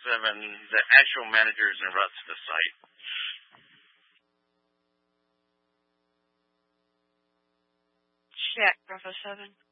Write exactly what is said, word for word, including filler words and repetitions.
seven, the actual managers and reps of the site. Check, Bravo seven.